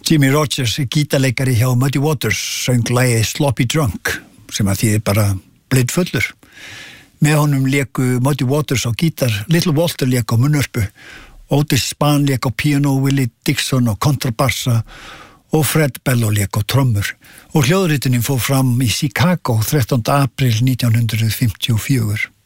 Jimmy Rogers, gítarleikari hjá Muddy Waters, söng lagið Sloppy Drunk, sem að þýðir bara blindfullur. Með honum léku Muddy Waters á gítar, Little Walter lék á munnörpu, Otis Spann lék á piano, Willie Dixon á kontrabassa og Fred Bello lék á trommur. Og hljóðritunin fór fram í Chicago 13. apríl 1954.